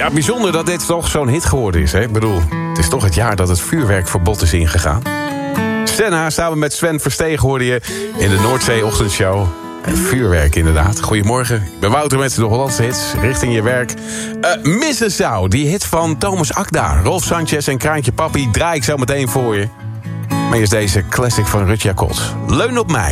Ja, bijzonder dat dit toch zo'n hit geworden is. Hè? Ik bedoel, het is toch het jaar dat het vuurwerkverbod is ingegaan. Senna samen met Sven Verstegen hoorde je in de Noordzee-ochtendshow. En vuurwerk inderdaad. Goedemorgen, ik ben Wouter met de Hollandse hits. Richting je werk. Mrs. Zou, die hit van Thomas Akda, Rolf Sanchez en Kraantje Papi... draai ik zo meteen voor je. Maar eerst deze classic van Rutja Kot. Leun op mij.